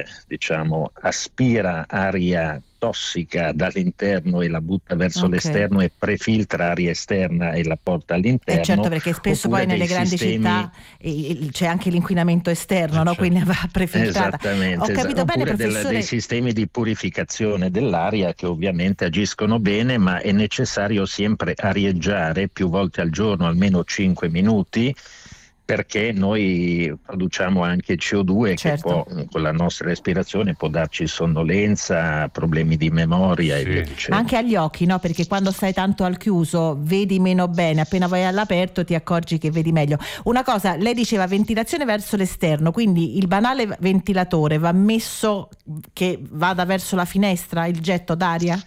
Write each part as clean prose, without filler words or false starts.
diciamo aspira aria tossica dall'interno e la butta verso l'esterno e prefiltra aria esterna e la porta all'interno. Certo, perché spesso poi nelle grandi città c'è anche l'inquinamento esterno, no? Quindi va prefiltrata. Esattamente. Ho capito bene, oppure professore. Dei sistemi di purificazione dell'aria che ovviamente agiscono bene, ma è necessario sempre arieggiare più volte al giorno, almeno 5 minuti, perché noi produciamo anche CO2 che può, con la nostra respirazione, può darci sonnolenza, problemi di memoria e via dicendo. Ma anche agli occhi, no? Perché quando stai tanto al chiuso vedi meno bene, appena vai all'aperto ti accorgi che vedi meglio. Una cosa, lei diceva ventilazione verso l'esterno, quindi il banale ventilatore va messo che vada verso la finestra, il getto d'aria?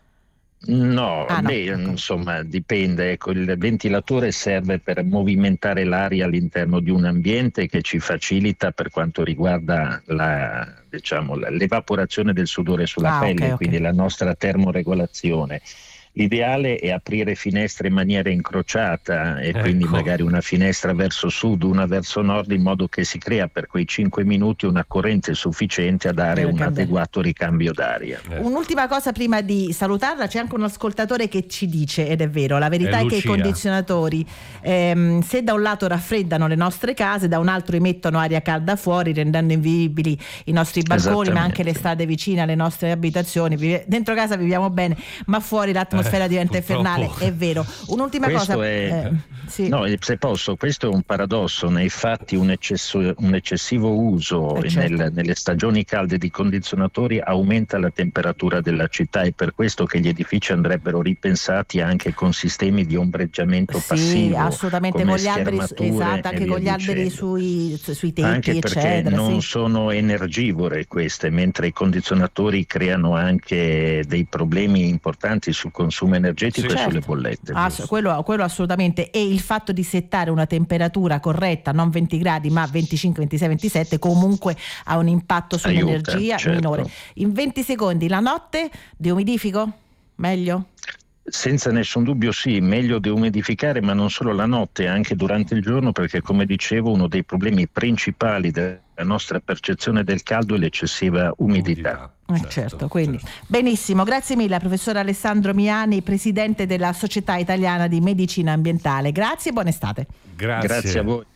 No, insomma dipende. Ecco, il ventilatore serve per movimentare l'aria all'interno di un ambiente che ci facilita per quanto riguarda l'evaporazione del sudore sulla pelle, quindi la nostra termoregolazione. L'ideale è aprire finestre in maniera incrociata e quindi magari una finestra verso sud, una verso nord, in modo che si crea per quei 5 minuti una corrente sufficiente a dare un adeguato ricambio d'aria. Un'ultima cosa prima di salutarla, c'è anche un ascoltatore che ci dice, ed è vero, la verità è che i condizionatori se da un lato raffreddano le nostre case, da un altro emettono aria calda fuori, rendendo invivibili i nostri balconi, ma anche le strade vicine alle nostre abitazioni. Dentro casa viviamo bene, ma fuori l'atmosfera diventa infernale, è vero. Un'ultima questo cosa se posso, questo è un paradosso. Nei fatti un eccessivo uso nelle stagioni calde di condizionatori aumenta la temperatura della città, è per questo che gli edifici andrebbero ripensati anche con sistemi di ombreggiamento passivo, assolutamente, con gli alberi, anche con gli alberi sui tetti, anche perché eccetera, non sono energivore queste, mentre i condizionatori creano anche dei problemi importanti sul consumo energetico e sulle bollette. Quello assolutamente. E il fatto di settare una temperatura corretta, non 20 gradi ma 25, 26, 27, comunque ha un impatto sull'energia minore. In 20 secondi, la notte deumidifico? Meglio? Senza nessun dubbio sì, meglio deumidificare, ma non solo la notte, anche durante il giorno, perché come dicevo uno dei problemi principali della nostra percezione del caldo è l'eccessiva umidità. Certo, quindi benissimo, grazie mille al professor Alessandro Miani, presidente della Società Italiana di Medicina Ambientale. Grazie e buona estate. Grazie a voi.